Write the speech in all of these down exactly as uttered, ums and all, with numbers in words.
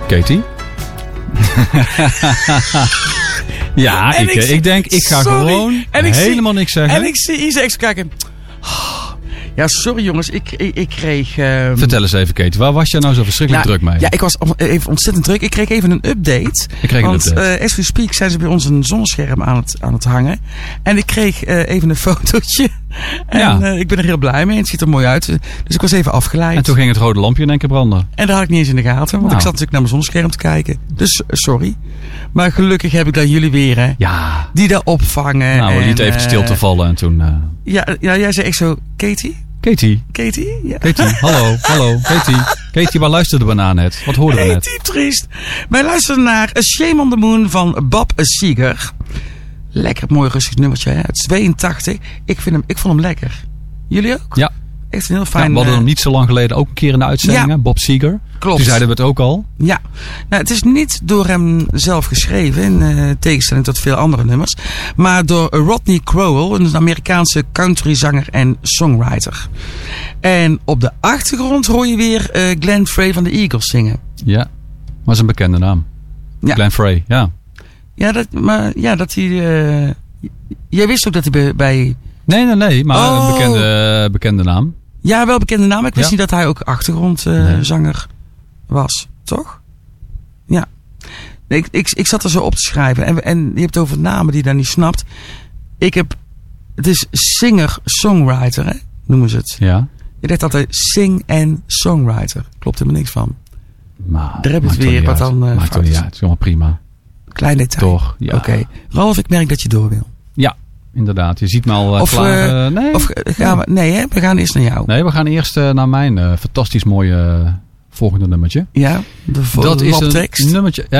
Katie? ja, ik, ik, ik denk, ik ga sorry. gewoon en ik helemaal zie, niks zeggen. En ik zie Isaac kijken. Ja, sorry jongens, ik, ik, ik kreeg... Uh... Vertel eens even, Katie, waar was je nou zo verschrikkelijk nou, druk mee? Ja, ik was even ontzettend druk. Ik kreeg even een update. Ik kreeg want, een update. Uh, as we speak zijn ze bij ons een zonnescherm aan het, aan het hangen. En ik kreeg uh, even een fotootje. En ja. uh, ik ben er heel blij mee. Het ziet er mooi uit. Dus ik was even afgeleid. En toen ging het rode lampje in één keer branden. En dat had ik niet eens in de gaten. Want nou. ik zat natuurlijk naar mijn zonnescherm te kijken. Dus uh, sorry. Maar gelukkig heb ik dan jullie weer, hè. Ja. Die daar opvangen. Nou, we lieten even stil te vallen en toen... Uh... Ja, ja, jij zei echt zo, Katie... Katie. Katie? Ja. Katie, hallo, hallo, Katie. Katie, waar luisterde we naar net? Wat hoorden we net? Hey, diep triest. Wij luisteren naar A Shame on the Moon van Bob Seger. Lekker mooi rustig nummertje, hè? Het is tweeëntachtig. Ik, vind hem, ik vond hem lekker. Jullie ook? Ja. Echt een heel fijn... Ja, we hadden hem niet zo lang geleden ook een keer in de uitzending, ja, Bob Seger. Klopt. Toen zeiden we het ook al. Ja. Nou, het is niet door hem zelf geschreven, in uh, tegenstelling tot veel andere nummers. Maar door Rodney Crowell, een Amerikaanse countryzanger en songwriter. En op de achtergrond hoor je weer uh, Glenn Frey van de Eagles zingen. Ja, dat is een bekende naam. Ja. Glenn Frey, ja. Ja, dat, maar, ja, dat hij... Uh, jij wist ook dat hij bij... bij... Nee, nee, nee, maar oh. een bekende, bekende naam. Ja, wel bekende naam. Ik wist ja. niet dat hij ook achtergrondzanger uh, nee. was. Toch? Ja. Nee, ik, ik, ik zat er zo op te schrijven. En, en je hebt het over namen die je dan niet snapt. Ik heb... Het is singer-songwriter, hè? Noemen ze het. Ja. Je denkt altijd sing- en songwriter. Klopt helemaal niks van. Maar, Daar heb je het weer. Wat dan, uh, maakt toch niet uit. Het is helemaal prima. Klein detail. Toch, ja. Oké. Okay. Ralf, ik merk dat je door wil. Ja. Inderdaad, je ziet me al uh, of, klaar. Uh, nee, of gaan we, nee hè? We gaan eerst naar jou. Nee, we gaan eerst uh, naar mijn uh, fantastisch mooie uh, volgende nummertje. Ja, de vo- dat is labtekst. Een nummertje, hè?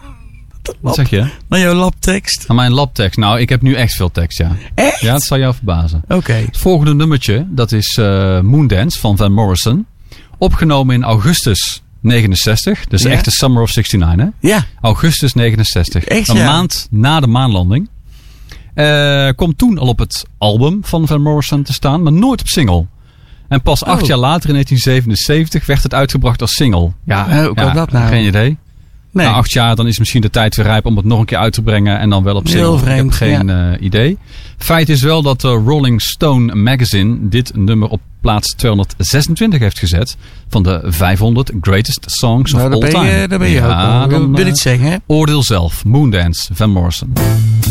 Wat zeg je? Naar jouw labtekst. Naar mijn labtekst. Nou, ik heb nu echt veel tekst, ja. Echt? Ja, dat zal jou verbazen. Oké. Okay. Het volgende nummertje, dat is uh, Moondance van Van Morrison. Opgenomen in augustus negenenzestig. Dus ja. Echt de Summer of zesennegentig, hè? Ja. Augustus negenenzestig. Echt, een ja. maand na de maanlanding. Uh, komt toen al op het album van Van Morrison te staan, maar nooit op single. En pas acht oh. jaar later, in negentien zevenenzeventig, werd het uitgebracht als single. Ja, uh, hoe kan ja, dat nou? Geen idee. Nee. Na acht jaar, dan is misschien de tijd weer rijp om het nog een keer uit te brengen en dan wel op single. Heel vreemd, Ik heb geen ja. uh, idee. Feit is wel dat de Rolling Stone Magazine dit nummer op plaats tweehonderdzesentwintig heeft gezet van de vijfhonderd Greatest Songs nou, of All ben je, Time. Daar ben je ja, ook. dan, wil je het zeggen, hè? Oordeel zelf. Moondance, Van Morrison.